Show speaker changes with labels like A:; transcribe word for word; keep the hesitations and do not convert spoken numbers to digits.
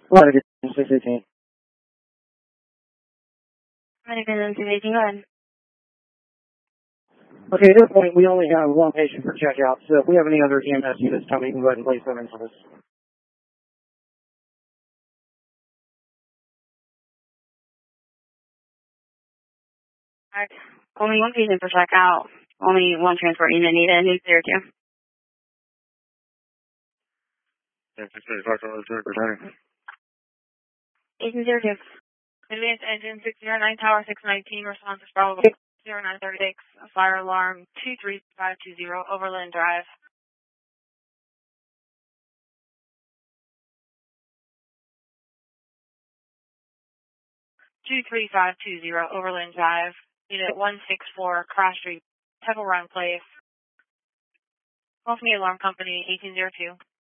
A: What is it? six eighteen.
B: Medicine six eighteen, go ahead.
A: Okay, at this point, we only have one patient for checkout, so if we have any other E M S units coming, you can go ahead and place them in for this.
B: Alright. Only one patient for checkout. Only one transport unit needed. Who's there too? Agent zero two.
C: Advanced engine six zero nine tower six nineteen, response is Bravo zero nine thirty-six, fire alarm two three five two zero, Overland Drive. two three five two zero, Overland Drive, unit one six four, Cross Street, Temple Run Place. Call from the alarm company, eighteen zero two.